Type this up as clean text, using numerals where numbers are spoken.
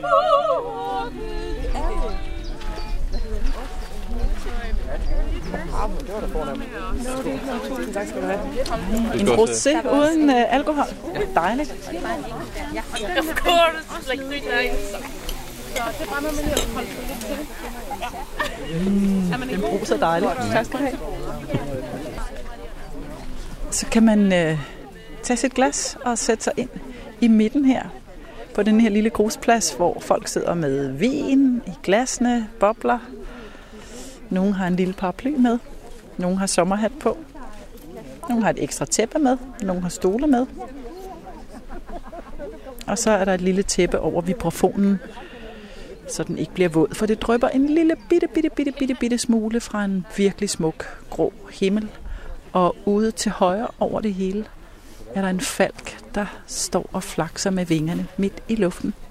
Tak skal du have. En rosé uden alkohol. Dejligt. Of course, like 3 times. Den brus er dejligt. Tak skal du have. Så kan man tage sit glas og sætte sig ind i midten her på den her lille grusplads, hvor folk sidder med vin i glasene, bobler. Nogle har en lille paraply med. Nogle har sommerhat på. Nogle har et ekstra tæppe med. Nogle har stole med. Og så er der et lille tæppe over vibrafonen, så den ikke bliver våd. For det drypper en lille bitte smule fra en virkelig smuk grå himmel. Og ude til højre over det hele er der en falk, der står og flakser med vingerne midt i luften.